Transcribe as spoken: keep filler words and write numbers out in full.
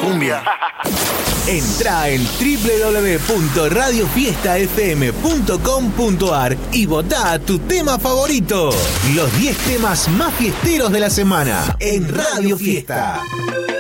cumbia. Entrá en doble u doble u doble u punto radio fiesta f m punto com punto a r y votá a tu tema favorito. Los diez temas más fiesteros de la semana en Radio Fiesta.